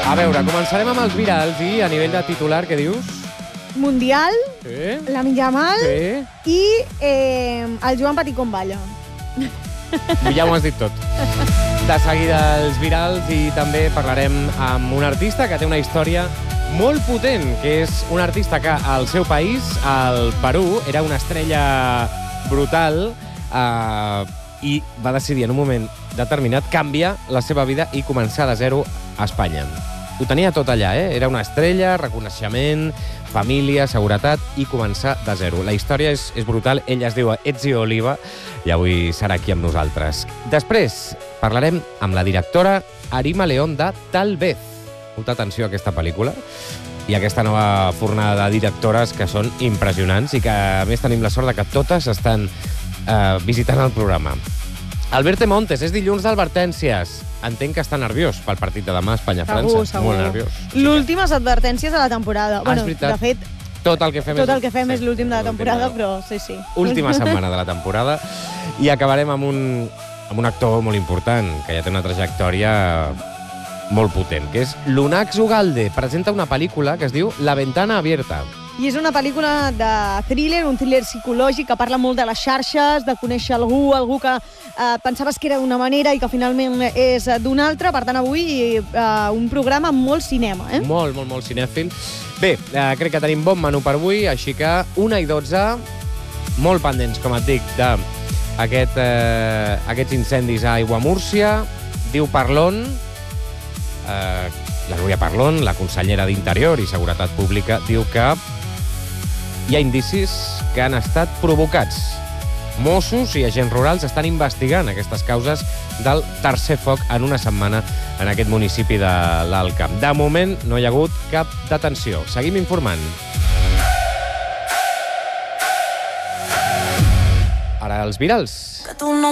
A veure, començarem amb els virals i a nivell de titular, què dius? Mundial, Sí? Lamine Yamal Sí? i el Joan Petit com balla. Ja ho has dit tot. De seguida els virals i també parlarem amb un artista que té una història molt potent, que és un artista que al seu país, al Perú, era una estrella brutal i va decidir en un moment determinat canviar la seva vida i començar de zero a Espanya. Ho tenia tot allà, Era una estrella, reconeixement, família, seguretat i començar de zero. La història és brutal. Ella es diu Ezio Oliva i avui serà aquí amb nosaltres. Després parlarem amb la directora Arima León de Tal vez. Molta atenció a aquesta pel·lícula i aquesta nova fornada de directores que són impressionants i que, a més, tenim la sort de que totes estan visitant el programa. Alberte Montes, és dilluns d'Advertències. Entenc que està nerviós pel partit de demà Espanya-França. Segur. Molt nerviós. L'últimes advertències de la temporada. És veritat. De fet, Tot el que fem és l'últim de la temporada, però sí. Última setmana de la temporada. I acabarem amb un actor molt important, que ja té una trajectòria molt potent, que és Lunax Ugalde. Presenta una pel·lícula que es diu La ventana abierta. I és una pel·lícula de thriller, un thriller psicològic que parla molt de les xarxes, de conèixer algú que pensaves que era d'una manera i que finalment és d'una altra. Per tant, avui un programa amb molt cinema. Molt cinèfil. Bé, crec que tenim bon menú per avui, així que 1:12, molt pendents, com et dic, d'aquests incendis a Aiguamúrcia. Diu Parlon, la Núria Parlon, la consellera d'Interior i Seguretat Pública, diu que hi ha indicis que han estat provocats. Mossos i agents rurals estan investigant aquestes causes del tercer foc en una setmana en aquest municipi de l'Alt Camp. De moment no hi ha hagut cap detenció. Seguim informant. Ara els virals.